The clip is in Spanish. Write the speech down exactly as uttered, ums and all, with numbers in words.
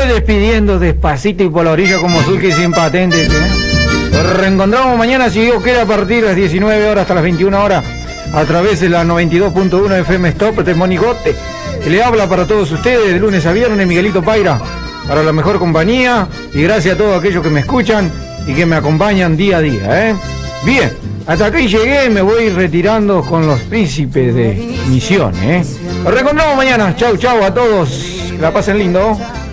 voy despidiendo despacito y por la orilla como Zulki sin patentes, ¿eh? Nos reencontramos mañana, si Dios quiere, a partir de las diecinueve horas hasta las veintiuna horas, a través de la noventa y dos punto uno F M Stop de Monigote, que le habla para todos ustedes de lunes a viernes, Miguelito Paira, para la mejor compañía, y gracias a todos aquellos que me escuchan y que me acompañan día a día, ¿eh? Bien, hasta aquí llegué, me voy retirando con los príncipes de Misiones, ¿eh? Nos reencontramos mañana, chau chau a todos, que la pasen lindo.